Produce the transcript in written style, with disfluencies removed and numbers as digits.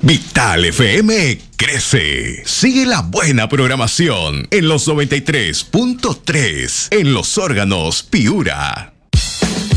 Vital FM crece. Sigue la buena programación en los 93.3 en los órganos Piura.